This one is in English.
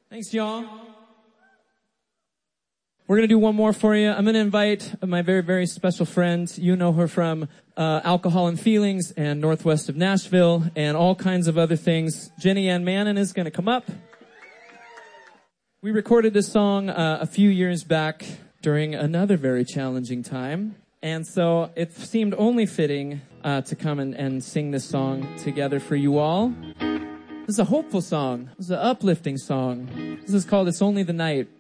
Thanks, y'all. We're going to do one more for you. I'm going to invite my very, very special friend. You know her from Alcohol and Feelings and Northwest of Nashville and all kinds of other things. Jenny Ann Mannon is going to come up. We recorded this song a few years back during another very challenging time. And so it seemed only fitting to come and sing this song together for you all. This is a hopeful song. This is an uplifting song. This is called It's Only the Night.